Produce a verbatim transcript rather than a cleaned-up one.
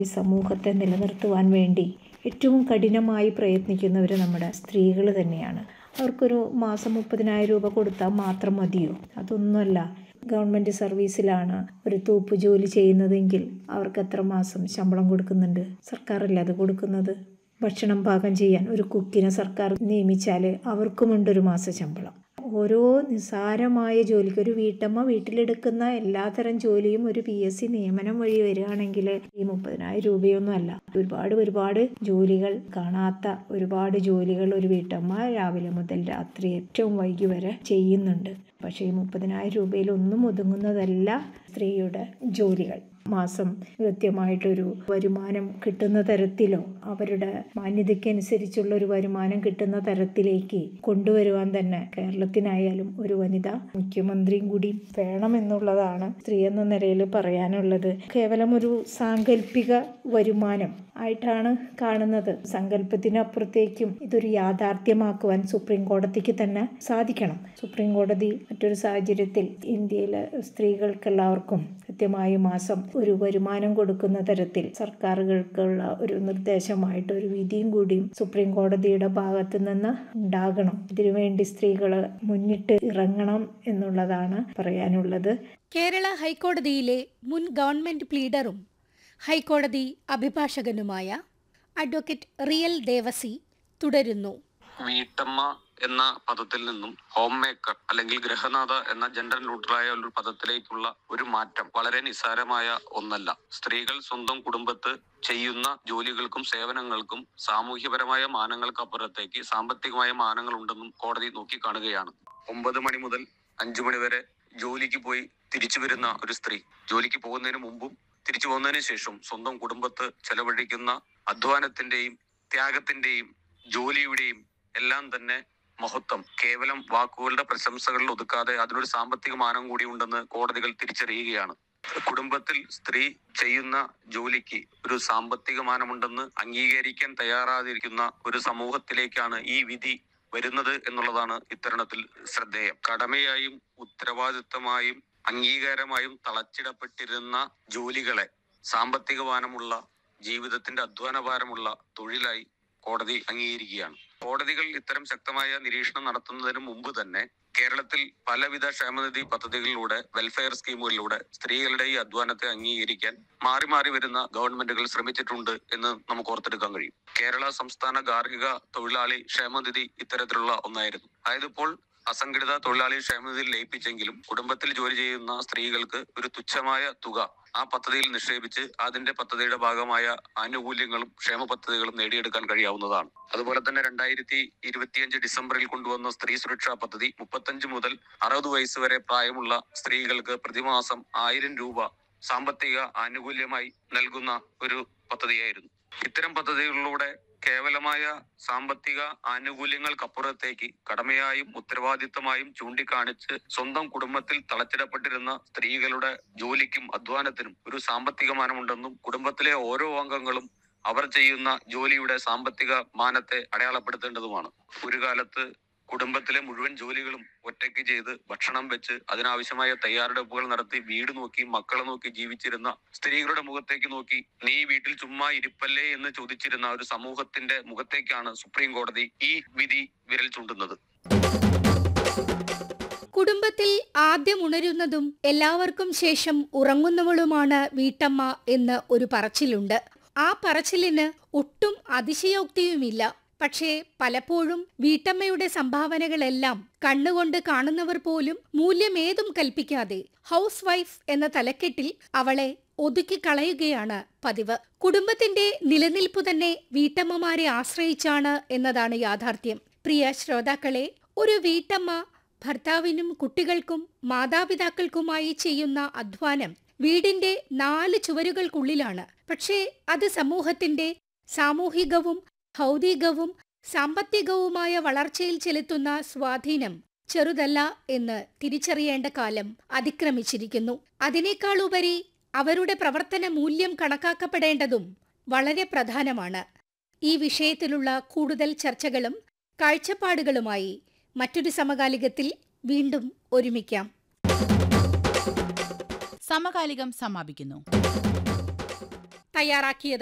ഈ സമൂഹത്തെ നിലനിർത്തുവാൻ വേണ്ടി ഏറ്റവും കഠിനമായി പ്രയത്നിക്കുന്നവർ നമ്മുടെ സ്ത്രീകൾ തന്നെയാണ്. അവർക്കൊരു മാസം മുപ്പതിനായിരം രൂപ കൊടുത്താൽ മാത്രം മതിയോ? അതൊന്നുമല്ല. ഗവൺമെൻറ് സർവീസിലാണ് ഒരു തൂപ്പ് ജോലി ചെയ്യുന്നതെങ്കിൽ അവർക്ക് എത്ര മാസം ശമ്പളം കൊടുക്കുന്നുണ്ട്? സർക്കാരല്ലേ അത് കൊടുക്കുന്നത്. ഭക്ഷണം പാകം ചെയ്യാൻ ഒരു കുക്കിനെ സർക്കാർ നിയമിച്ചാൽ അവർക്കുമുണ്ടൊരു മാസ ശമ്പളം. ഓരോ നിസ്സാരമായ ജോലിക്ക് ഒരു വീട്ടമ്മ വീട്ടിലെടുക്കുന്ന എല്ലാത്തരം ജോലിയും ഒരു പി എസ് സി നിയമനം വഴി വരികയാണെങ്കിൽ ഈ മുപ്പതിനായിരം രൂപയൊന്നും അല്ല. ഒരുപാട് ഒരുപാട് ജോലികൾ, കാണാത്ത ഒരുപാട് ജോലികൾ ഒരു വീട്ടമ്മ രാവിലെ മുതൽ രാത്രി ഏറ്റവും വൈകി വരെ ചെയ്യുന്നുണ്ട്. പക്ഷേ ഈ മുപ്പതിനായിരം രൂപയിൽ ഒന്നും ഒതുങ്ങുന്നതല്ല സ്ത്രീയുടെ ജോലികൾ. മാസം കൃത്യമായിട്ടൊരു വരുമാനം കിട്ടുന്ന തരത്തിലോ അവരുടെ മാന്യതയ്ക്കനുസരിച്ചുള്ള ഒരു വരുമാനം കിട്ടുന്ന തരത്തിലേക്ക് കൊണ്ടുവരുവാൻ തന്നെ കേരളത്തിനായാലും ഒരു വനിതാ മുഖ്യമന്ത്രിയും കൂടി വേണമെന്നുള്ളതാണ് സ്ത്രീ എന്ന നിലയിൽ പറയാനുള്ളത്. കേവലം ഒരു സാങ്കല്പിക വരുമാനം ആയിട്ടാണ് കാണുന്നത്. സങ്കല്പത്തിനപ്പുറത്തേക്കും ഇതൊരു യാഥാർത്ഥ്യമാക്കുവാൻ സുപ്രീം കോടതിക്ക് തന്നെ സാധിക്കണം. സുപ്രീം കോടതി മറ്റൊരു സാഹചര്യത്തിൽ ഇന്ത്യയിലെ സ്ത്രീകൾക്കെല്ലാവർക്കും കൃത്യമായി മാസം ഒരു വരുമാനം കൊടുക്കുന്ന തരത്തിൽ സർക്കാരുകൾക്കുള്ള ഒരു നിർദ്ദേശമായിട്ട് ഒരു വിധിയും കൂടിയും സുപ്രീം കോടതിയുടെ ഭാഗത്ത് നിന്ന് ഉണ്ടാകണം. ഇതിനുവേണ്ടി സ്ത്രീകൾ മുന്നിട്ട് ഇറങ്ങണം എന്നുള്ളതാണ് പറയാനുള്ളത്. കേരള ഹൈക്കോടതിയിലെ മുൻ ഗവൺമെന്റ് പ്ലീഡറും ഹൈക്കോടതി അഭിഭാഷകനുമായ അഡ്വക്കേറ്റ് റിയൽ ദേവസി തുടരുന്നു. വീട്ടമ്മ എന്ന പദത്തിൽ നിന്നും ഹോം മേക്കർ അല്ലെങ്കിൽ ഗൃഹനാഥ എന്ന ജെൻഡർ ന്യൂട്രലായ ഒരു പദത്തിലേക്കുള്ള ഒരു മാറ്റം വളരെ നിസ്സാരമായ ഒന്നല്ല. സ്ത്രീകൾ സ്വന്തം കുടുംബത്ത് ചെയ്യുന്ന ജോലികൾക്കും സേവനങ്ങൾക്കും സാമൂഹ്യപരമായ മാനങ്ങൾക്കപ്പുറത്തേക്ക് സാമ്പത്തികമായ മാനങ്ങൾ ഉണ്ടെന്നും കോടതി നോക്കിക്കാണുകയാണ്. ഒമ്പത് മണി മുതൽ അഞ്ചു മണി വരെ ജോലിക്ക് പോയി തിരിച്ചു വരുന്ന ഒരു സ്ത്രീ ജോലിക്ക് പോകുന്നതിന് മുമ്പും തിരിച്ചു പോകുന്നതിന് ശേഷം സ്വന്തം കുടുംബത്ത് ചെലവഴിക്കുന്ന അധ്വാനത്തിന്റെയും ത്യാഗത്തിന്റെയും ജോലിയുടെയും എല്ലാം തന്നെ മഹത്വം കേവലം വാക്കുകളുടെ പ്രശംസകളിൽ ഒതുക്കാതെ അതിനൊരു സാമ്പത്തിക മാനം കൂടി ഉണ്ടെന്ന് കോടതികൾ തിരിച്ചറിയുകയാണ്. കുടുംബത്തിൽ സ്ത്രീ ചെയ്യുന്ന ജോലിക്ക് ഒരു സാമ്പത്തിക മാനമുണ്ടെന്ന് അംഗീകരിക്കാൻ തയ്യാറാതിരിക്കുന്ന ഒരു സമൂഹത്തിലേക്കാണ് ഈ വിധി വരുന്നത് എന്നുള്ളതാണ് ഇത്തരണത്തിൽ ശ്രദ്ധേയം. കടമയായും ഉത്തരവാദിത്തമായും അംഗീകാരമായും തളച്ചിടപ്പെട്ടിരുന്ന ജോലികളെ സാമ്പത്തിക മാനമുള്ള ജീവിതത്തിന്റെ അധ്വാനഭാരമുള്ള തൊഴിലായി കോടതി അംഗീകരിക്കുകയാണ്. കോടതികൾ ഇത്തരം ശക്തമായ നിരീക്ഷണം നടത്തുന്നതിന് മുമ്പ് തന്നെ കേരളത്തിൽ പലവിധ ക്ഷേമനിധി പദ്ധതികളിലൂടെ വെൽഫെയർ സ്കീമുകളിലൂടെ സ്ത്രീകളുടെ ഈ അധ്വാനത്തെ അംഗീകരിക്കാൻ മാറി മാറി വരുന്ന ഗവൺമെന്റുകൾ ശ്രമിച്ചിട്ടുണ്ട് എന്ന് നമുക്ക് ഓർത്തെടുക്കാൻ കഴിയും. കേരള സംസ്ഥാന ഗാർഹിക തൊഴിലാളി ക്ഷേമനിധി ഇത്തരത്തിലുള്ള ഒന്നായിരുന്നു. അതായത് ഇപ്പോൾ അസംഘടിത തൊഴിലാളി ക്ഷേമനിധിയിൽ ലയിപ്പിച്ചെങ്കിലും കുടുംബത്തിൽ ജോലി ചെയ്യുന്ന സ്ത്രീകൾക്ക് ഒരു തുച്ഛമായ തുക ആ പദ്ധതിയിൽ നിക്ഷേപിച്ച് അതിന്റെ പദ്ധതിയുടെ ഭാഗമായ ആനുകൂല്യങ്ങളും ക്ഷേമ പദ്ധതികളും നേടിയെടുക്കാൻ കഴിയാവുന്നതാണ്. അതുപോലെ തന്നെ രണ്ടായിരത്തി ഇരുപത്തിയഞ്ച് ഡിസംബറിൽ കൊണ്ടുവന്ന സ്ത്രീ സുരക്ഷാ പദ്ധതി മുപ്പത്തഞ്ച് മുതൽ അറുപത് വയസ്സ് വരെ പ്രായമുള്ള സ്ത്രീകൾക്ക് പ്രതിമാസം ആയിരം രൂപ സാമ്പത്തിക ആനുകൂല്യമായി നൽകുന്ന ഒരു പദ്ധതിയായിരുന്നു. ഇത്തരം പദ്ധതികളിലൂടെ കേവലമായ സാമ്പത്തിക ആനുകൂല്യങ്ങൾക്കപ്പുറത്തേക്ക് കടമയായും ഉത്തരവാദിത്തമായും ചൂണ്ടിക്കാണിച്ച് സ്വന്തം കുടുംബത്തിൽ തളച്ചിടപ്പെട്ടിരുന്ന സ്ത്രീകളുടെ ജോലിക്കും അധ്വാനത്തിനും ഒരു സാമ്പത്തിക മാനമുണ്ടെന്നും കുടുംബത്തിലെ ഓരോ അംഗങ്ങളും അവർ ചെയ്യുന്ന ജോലിയുടെ സാമ്പത്തിക മാനത്തെ അടയാളപ്പെടുത്തേണ്ടതുമാണ്. ഒരു കാലത്ത് കുടുംബത്തിലെ മുഴുവൻ ജോലികളും ഒറ്റയ്ക്ക് ചെയ്ത് ഭക്ഷണം വെച്ച് അതിനാവശ്യമായ തയ്യാറെടുപ്പുകൾ നടത്തി വീട് നോക്കി മക്കളെ നോക്കി ജീവിച്ചിരുന്ന സ്ത്രീകളുടെ മുഖത്തേക്ക് നോക്കി നീ വീട്ടിൽ ചുമ്മാ ഇരിപ്പല്ലേ എന്ന് ചോദിച്ചിരുന്ന ഒരു സമൂഹത്തിന്റെ മുഖത്തേക്കാണ് സുപ്രീം കോടതി ഈ വിധി വിരൽ ചൂണ്ടുന്നത്. കുടുംബത്തിൽ ആദ്യം ഉണരുന്നതും എല്ലാവർക്കും ശേഷം ഉറങ്ങുന്നവളുമാണ് വീട്ടമ്മ എന്ന് ഒരു പറച്ചിലുണ്ട്. ആ പറച്ചിലിന് ഒട്ടും അതിശയോക്തിയുമില്ല. പക്ഷേ പലപ്പോഴും വീട്ടമ്മയുടെ സംഭാവനകളെല്ലാം കണ്ണുകൊണ്ട് കാണുന്നവർ പോലും മൂല്യമേതും കൽപ്പിക്കാതെ ഹൗസ് വൈഫ് എന്ന തലക്കെട്ടിൽ അവളെ ഒതുക്കി കളയുകയാണ് പതിവ്. കുടുംബത്തിന്റെ നിലനിൽപ്പു തന്നെ വീട്ടമ്മമാരെ ആശ്രയിച്ചാണ് എന്നതാണ് യാഥാർത്ഥ്യം. പ്രിയ ശ്രോതാക്കളെ, ഒരു വീട്ടമ്മ ഭർത്താവിനും കുട്ടികൾക്കും മാതാപിതാക്കൾക്കുമായി ചെയ്യുന്ന അധ്വാനം വീടിന്റെ നാല് ചുവരുകൾക്കുള്ളിലാണ്. പക്ഷേ അത് സമൂഹത്തിന്റെ സാമൂഹികവും ഭൗതികവും സാമ്പത്തികവുമായ വളർച്ചയിൽ ചെലുത്തുന്ന സ്വാധീനം ചെറുതല്ല എന്ന് തിരിച്ചറിയേണ്ട കാലം അതിക്രമിച്ചിരിക്കുന്നു. അതിനേക്കാളുപരി അവരുടെ പ്രവർത്തന മൂല്യം കണക്കാക്കപ്പെടേണ്ടതും വളരെ പ്രധാനമാണ്. ഈ വിഷയത്തിലുള്ള കൂടുതൽ ചർച്ചകളും കാഴ്ചപ്പാടുകളുമായി മറ്റൊരു സമകാലികത്തിൽ വീണ്ടും ഒരുമിക്കാം. സമകാലികം സമാപിക്കുന്നു. തയ്യാറാക്കിയത്.